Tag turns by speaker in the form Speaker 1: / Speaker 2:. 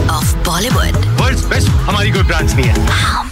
Speaker 1: of Bollywood.
Speaker 2: World's best हमारी कोई branch नहीं है.